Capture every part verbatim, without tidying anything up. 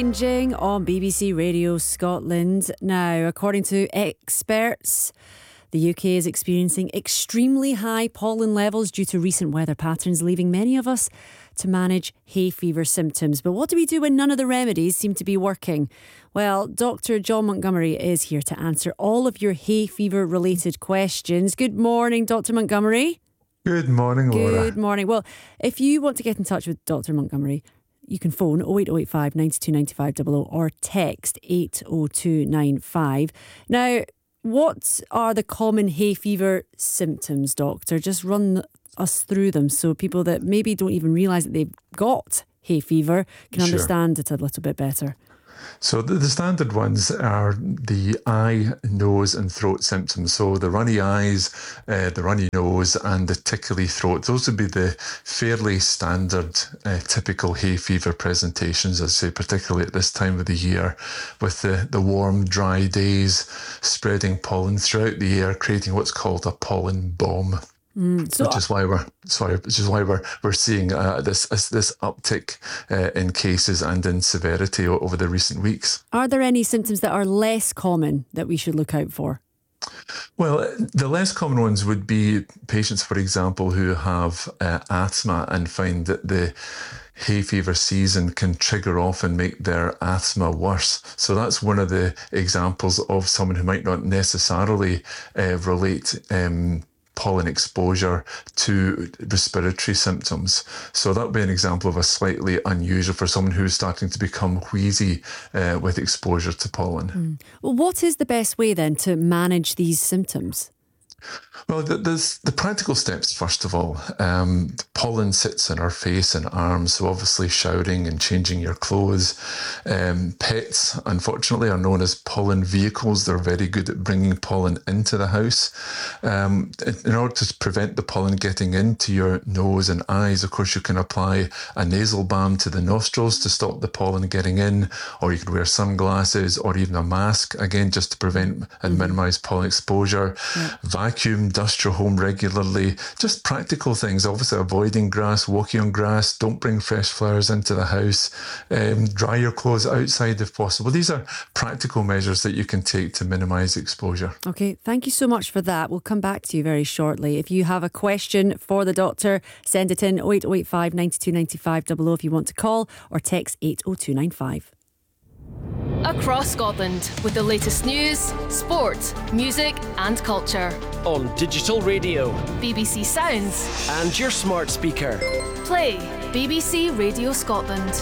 Changing on B B C Radio Scotland. Now, according to experts, the U K is experiencing extremely high pollen levels due to recent weather patterns, leaving many of us to manage hay fever symptoms. But what do we do when none of the remedies seem to be working? Well, Doctor John Montgomery is here to answer all of your hay fever related questions. Good morning, Doctor Montgomery. Good morning, Laura. Good morning. Well, if you want to get in touch with Doctor Montgomery, you can phone oh eight oh eight five, nine two nine five double oh or text eight oh two nine five. Now, what are the common hay fever symptoms, Doctor? Just run us through them so people that maybe don't even realise that they've got hay fever can Sure. understand it a little bit better. So the, the standard ones are the eye, nose and throat symptoms. So the runny eyes, uh, the runny nose and the tickly throat. Those would be the fairly standard, uh, typical hay fever presentations, I'd say, particularly at this time of the year, with the, the warm, dry days spreading pollen throughout the air, creating what's called a pollen bomb. Mm, so which is why we're sorry, which is why we're we're seeing uh, this this, this uptick uh, in cases and in severity o- over the recent weeks. are there any symptoms that are less common that we should look out for? Well, the less common ones would be patients, for example, who have uh, asthma and find that the hay fever season can trigger off and make their asthma worse. So that's one of the examples of someone who might not necessarily uh, relate um, pollen exposure to respiratory symptoms. So that would be an example of a slightly unusual for someone who's starting to become wheezy uh, with exposure to pollen. Mm. Well, what is the best way then to manage these symptoms? Well, there's the practical steps, first of all. Um, pollen sits in our face and arms, so obviously showering and changing your clothes. Um, pets, unfortunately, are known as pollen vehicles. They're very good at bringing pollen into the house. Um, in order to prevent the pollen getting into your nose and eyes, of course, you can apply a nasal balm to the nostrils to stop the pollen getting in, or you could wear sunglasses or even a mask, again, just to prevent and minimise pollen exposure. Yeah. Vacuum, dust your home regularly, just practical things. Obviously, avoiding grass, walking on grass, don't bring fresh flowers into the house, um, dry your clothes outside if possible. These are practical measures that you can take to minimise exposure. Okay, thank you so much for that. We'll come back to you very shortly. If you have a question for the doctor, send it in oh eight oh eight five, nine two nine five double oh if you want to call, or text eight oh two nine five. Across Scotland with the latest news, sport, music and culture. On digital radio, B B C Sounds and your smart speaker. Play B B C Radio Scotland.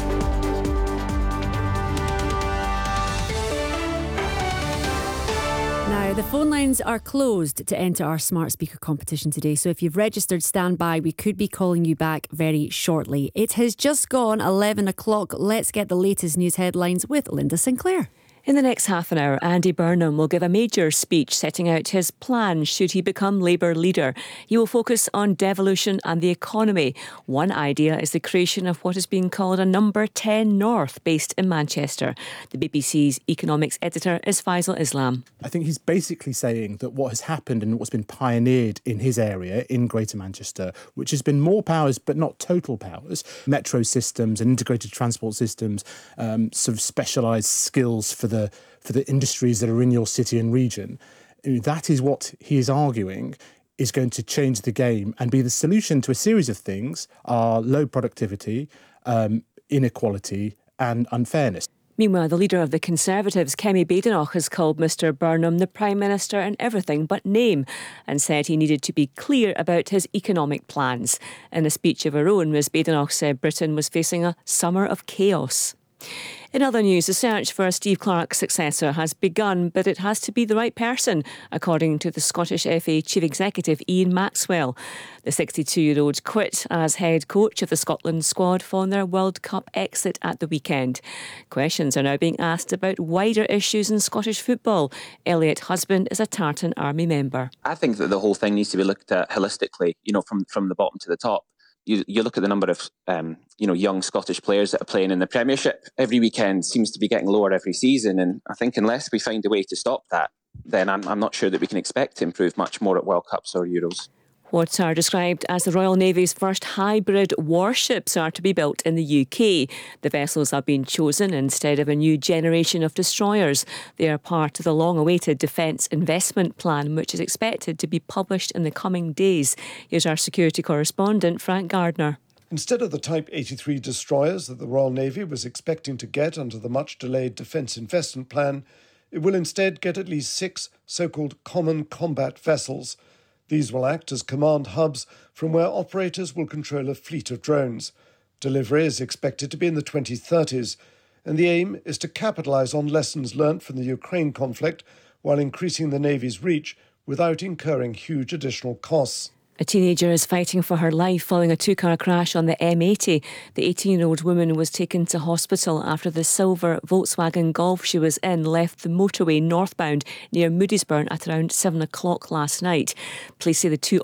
Now, the phone lines are closed to enter our smart speaker competition today, so if you've registered, stand by. We could be calling you back very shortly. It has just gone eleven o'clock. Let's get the latest news headlines with Linda Sinclair. In the next half an hour, Andy Burnham will give a major speech setting out his plan should he become Labour leader. He will focus on devolution and the economy. One idea is the creation of what is being called a Number ten North, based in Manchester. The B B C's economics editor is Faisal Islam. I think he's basically saying that what has happened and what's been pioneered in his area, in Greater Manchester, which has been more powers but not total powers, metro systems and integrated transport systems, um, sort of specialised skills for the for the industries that are in your city and region, that is what he is arguing is going to change the game and be the solution to a series of things: are low productivity, um, inequality and unfairness. Meanwhile, the leader of the Conservatives, Kemi Badenoch, has called Mr Burnham the Prime Minister in everything but name and said he needed to be clear about his economic plans. In a speech of her own, Miz Badenoch said Britain was facing a summer of chaos. In other news, the search for a Steve Clarke successor has begun, but it has to be the right person, according to the Scottish F A Chief Executive Ian Maxwell. The sixty-two-year-old quit as head coach of the Scotland squad following their World Cup exit at the weekend. Questions are now being asked about wider issues in Scottish football. Elliot Husband is a Tartan Army member. I think that the whole thing needs to be looked at holistically, you know, from, from the bottom to the top. You, you look at the number of um, you know young Scottish players that are playing in the Premiership every weekend seems to be getting lower every season, and I think unless we find a way to stop that, then I'm, I'm not sure that we can expect to improve much more at World Cups or Euros. What are described as the Royal Navy's first hybrid warships are to be built in the U K. The vessels have been chosen instead of a new generation of destroyers. They are part of the long-awaited Defence Investment Plan, which is expected to be published in the coming days. Here's our security correspondent, Frank Gardner. Instead of the Type eighty-three destroyers that the Royal Navy was expecting to get under the much-delayed Defence Investment Plan, it will instead get at least six so-called common combat vessels. These will act as command hubs from where operators will control a fleet of drones. Delivery is expected to be in the twenty thirties, and the aim is to capitalise on lessons learnt from the Ukraine conflict while increasing the Navy's reach without incurring huge additional costs. A teenager is fighting for her life following a two-car crash on the M eighty. The eighteen-year-old woman was taken to hospital after the silver Volkswagen Golf she was in left the motorway northbound near Moodiesburn at around seven o'clock last night. Police say the two